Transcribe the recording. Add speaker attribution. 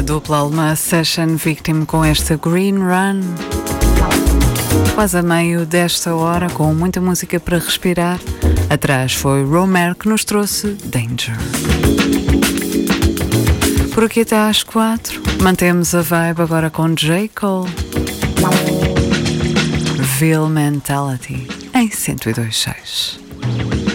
Speaker 1: dupla alemã Session Victim com esta Green Run. Quase a meio desta hora, com muita música para respirar. Atrás foi Romer que nos trouxe Danger. Por aqui até às 4. Mantemos a vibe agora com J. Cole. Ville Mentality em 102.6.